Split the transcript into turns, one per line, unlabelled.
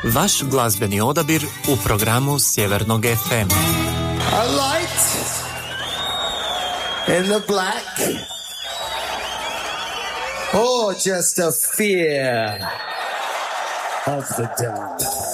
Vaš glazbeni odabir u programu Sjevernog FM.
A light in the black, or just a fear of the dark.